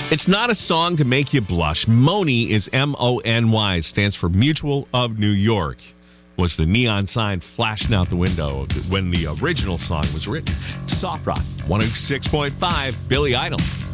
It's not a song to make you blush. Mony is M-O-N-Y. It stands for Mutual of New York. Was the neon sign flashing out the window when the original song was written. Soft Rock, 106.5, Billy Idol.